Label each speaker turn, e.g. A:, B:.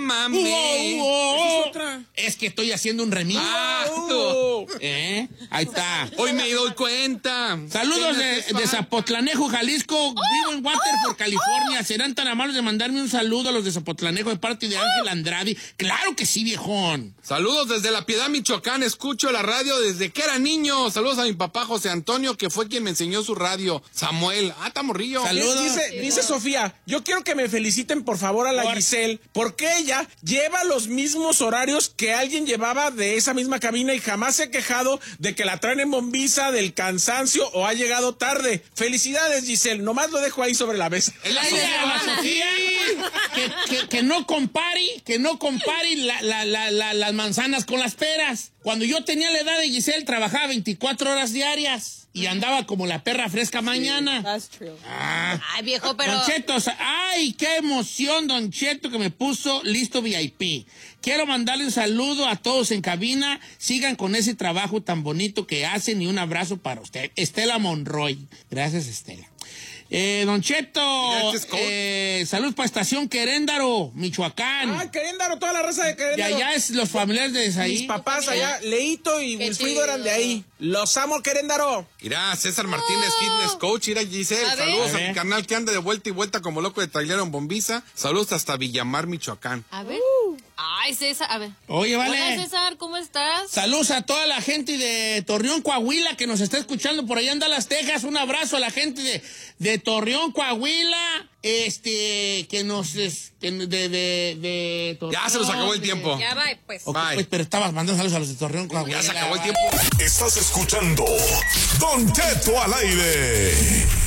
A: Llámame.
B: ¿Es otra? Es que estoy haciendo un remix. Ahí está.
A: Hoy me doy cuenta.
B: Saludos de Zapotlanejo, Jalisco. Vivo en Waterford, California. ¿Serán tan amables de mandarme un saludo a los de Zapotlanejo de parte de Ángel Andrade? Claro que sí, viejón.
A: Saludos desde La Piedad, Michoacán. Escucho la radio desde que era niño. Saludos a mi papá José Antonio, que fue quien me enseñó su radio. Samuel. Está morrillo.
B: Saludos.
C: Dice Sofía, yo quiero que me feliciten por favor a la Giselle, porque ella lleva los mismos horarios que alguien llevaba de esa misma cabina y jamás se ha quejado de que la traen en bombiza, del cansancio o ha llegado tarde. Felicidades, Giselle. Nomás lo dejo ahí sobre la mesa.
B: La idea, Sofía, que no compare las manzanas con las peras. Cuando yo tenía la edad de Giselle, trabajaba 24 horas diarias y andaba como la perra fresca mañana.
D: That's true.
E: Ay, viejo, pero...
B: Don Cheto, ay, qué emoción, Don Cheto, que me puso listo VIP. Quiero mandarle un saludo a todos en cabina. Sigan con ese trabajo tan bonito que hacen y un abrazo para usted. Estela Monroy. Gracias, Estela. Don Cheto, salud para Estación Queréndaro, Michoacán.
C: Ah, Queréndaro, toda la raza de Queréndaro.
B: Y allá es los familiares de ahí.
C: Mis papás allá, Leito y Wilfrido eran de ahí. Los amo, Queréndaro.
A: Irá, César Martínez, fitness coach. Irá, Giselle. Saludos a mi carnal que anda de vuelta y vuelta como loco de trailero en Bombiza. Saludos hasta Villamar, Michoacán.
E: A ver. Ay, César, a ver.
B: Oye, vale.
E: Hola, César, ¿cómo estás?
B: Saludos a toda la gente de Torreón, Coahuila, que nos está escuchando por allá en Dallas, Texas. Un abrazo a la gente de Torreón, Coahuila. Que nos... de Torreón.
A: Ya se nos acabó el tiempo.
E: Ya va, pues.
B: Okay,
A: bye.
B: Pues, pero estabas mandando saludos a los de Torreón, Coahuila.
A: Ya se acabó el tiempo.
F: Estás escuchando Don Cheto al aire.